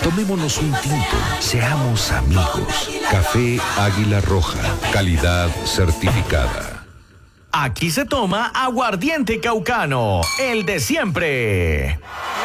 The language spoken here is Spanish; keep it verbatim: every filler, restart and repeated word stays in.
Tomémonos un tinto, seamos amigos. Café Águila Roja, calidad certificada. Aquí se toma aguardiente caucano, el de siempre.